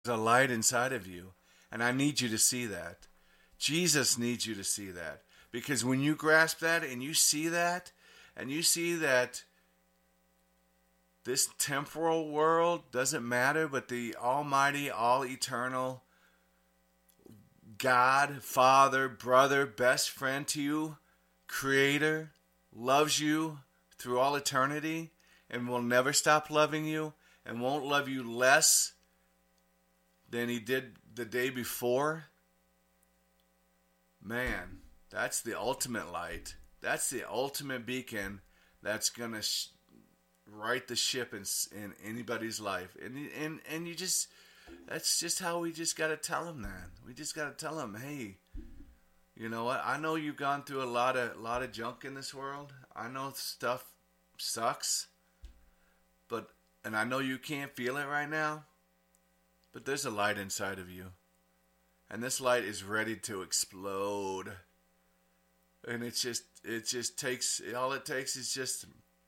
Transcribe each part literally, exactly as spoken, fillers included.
There's a light inside of you. And I need you to see that. Jesus needs you to see that. Because when you grasp that and you see that, and you see that this temporal world doesn't matter, but the almighty, all eternal God, Father, brother, best friend to you, Creator, loves you through all eternity and will never stop loving you and won't love you less than He did the day before. Man, that's the ultimate light. That's the ultimate beacon that's going to sh- right the ship in, in anybody's life. And, and, and you just, that's just how we just got to tell them that. We just got to tell them, hey, you know what? I know you've gone through a lot of, lot of junk in this world. I know stuff sucks. But, and I know you can't feel it right now. But there's a light inside of you. And this light is ready to explode. And it's just, it just takes, all it takes is just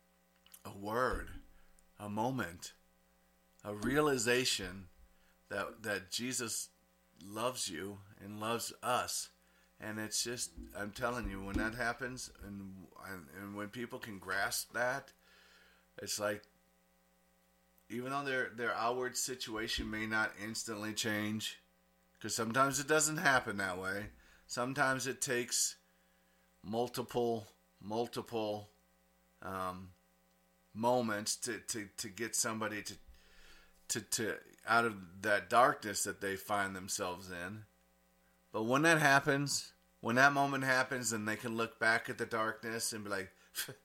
a word, a moment, a realization that that Jesus loves you and loves us. And it's just, I'm telling you, when that happens, and and, and when people can grasp that, it's like, even though their their outward situation may not instantly change, because sometimes it doesn't happen that way. Sometimes it takes multiple, multiple um, moments to, to, to get somebody to, to to out of that darkness that they find themselves in. But when that happens, when that moment happens, and they can look back at the darkness and be like,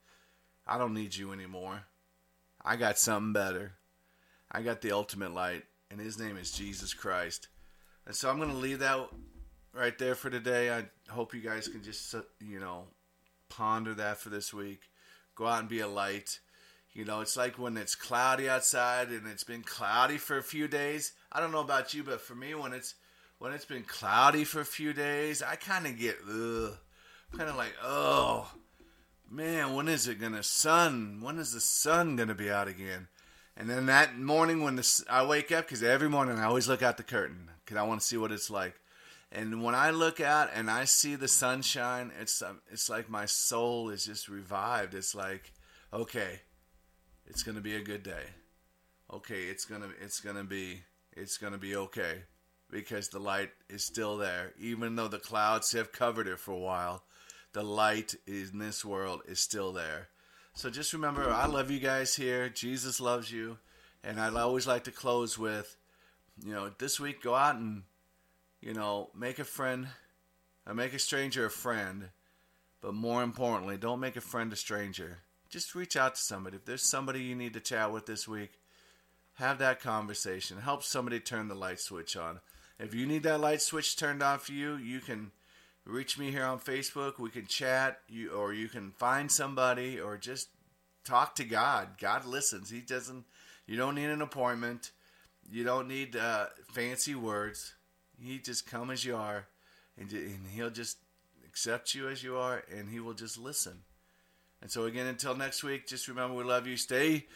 I don't need you anymore. I got something better. I got the ultimate light, and His name is Jesus Christ. And so I'm going to leave that right there for today. I hope you guys can just, you know, ponder that for this week. Go out and be a light. You know, it's like when it's cloudy outside and it's been cloudy for a few days. I don't know about you, but for me, when it's when it's been cloudy for a few days, I kind of get, ugh. Kind of like, oh, man, when is it going to sun? When is the sun going to be out again? And then that morning when the, I wake up, because every morning I always look out the curtain because I want to see what it's like. And when I look out and I see the sunshine, it's um, it's like my soul is just revived. It's like, okay, it's gonna be a good day. Okay, it's gonna it's gonna be it's gonna be okay, because the light is still there, even though the clouds have covered it for a while. The light in this world is still there. So just remember, I love you guys here. Jesus loves you, and I'd always like to close with, you know, this week go out and, you know, make a friend, or make a stranger a friend, but more importantly, don't make a friend a stranger. Just reach out to somebody. If there's somebody you need to chat with this week, have that conversation. Help somebody turn the light switch on. If you need that light switch turned on for you, you can reach me here on Facebook. We can chat, you, or you can find somebody, or just talk to God. God listens. He doesn't. You don't need an appointment. You don't need uh, fancy words. He just come as you are, and, and He'll just accept you as you are, and He will just listen. And so again, until next week, just remember we love you. Stay